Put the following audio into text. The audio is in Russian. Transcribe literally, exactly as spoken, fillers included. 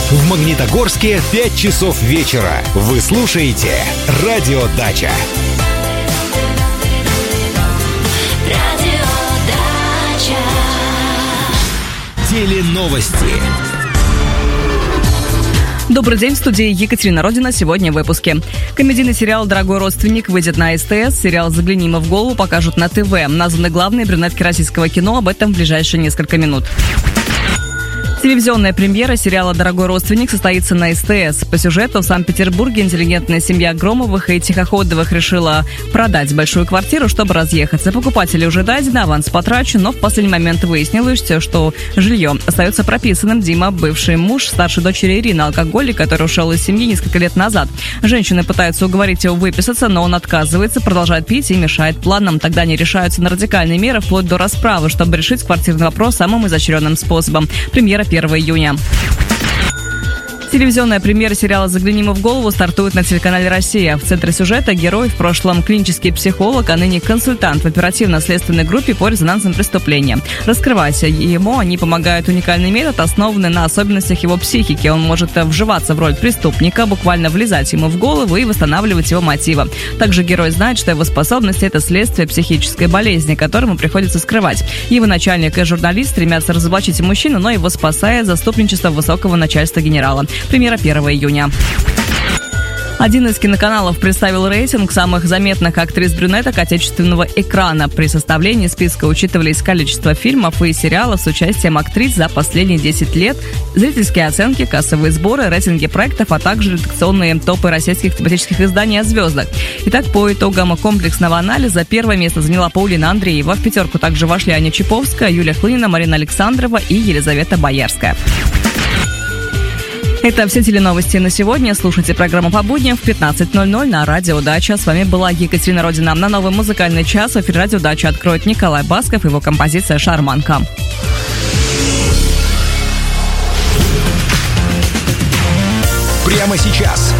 В Магнитогорске пять часов вечера. Вы слушаете «Радио Дача». Теленовости. Добрый день, в студии Екатерина Родина. Сегодня в выпуске. Комедийный сериал «Дорогой родственник» выйдет на СТС. Сериал «Загляни ему в голову» покажут на ТВ. Названы главные брюнетки российского кино. Об этом в ближайшие несколько минут. Телевизионная премьера сериала «Дорогой родственник» состоится на СТС. По сюжету в Санкт-Петербурге интеллигентная семья Громовых и Тихоходовых решила продать большую квартиру, чтобы разъехаться. Покупатели уже дадены, аванс потрачен, но в последний момент выяснилось, что жилье остается прописанным. Дима, бывший муж старшей дочери Ирины, алкоголик, который ушел из семьи несколько лет назад. Женщины пытаются уговорить его выписаться, но он отказывается, продолжает пить и мешает планам. Тогда они решаются на радикальные меры, вплоть до расправы, чтобы решить квартирный вопрос самым изощренным способом. Премьера первого июня. Телевизионная премьера сериала «Загляни ему в голову» стартует на телеканале «Россия». В центре сюжета герой, в прошлом клинический психолог, а ныне консультант в оперативно-следственной группе по резонансным преступлениям. Раскрывать ему они помогают уникальный метод, основанный на особенностях его психики. Он может вживаться в роль преступника, буквально влезать ему в голову и восстанавливать его мотивы. Также герой знает, что его способности – это следствие психической болезни, которую ему приходится скрывать. Его начальник и журналист стремятся разоблачить мужчину, но его спасает заступничество высокого начальства генерала. Премьера первого июня. Один из киноканалов представил рейтинг самых заметных актрис-брюнеток отечественного экрана. При составлении списка учитывались количество фильмов и сериалов с участием актрис за последние десять лет, зрительские оценки, кассовые сборы, рейтинги проектов, а также редакционные топы российских тематических изданий о звездах. Итак, по итогам комплексного анализа первое место заняла Паулина Андреева. В пятерку также вошли Аня Чиповская, Юлия Хлынина, Марина Александрова и Елизавета Боярская. Это все теленовости на сегодня. Слушайте программу по будням в пятнадцать ноль ноль на Радио Дача. С вами была Екатерина Родина. На новый музыкальный час в эфир Радио Дача откроет Николай Басков и его композиция «Шарманка». Прямо сейчас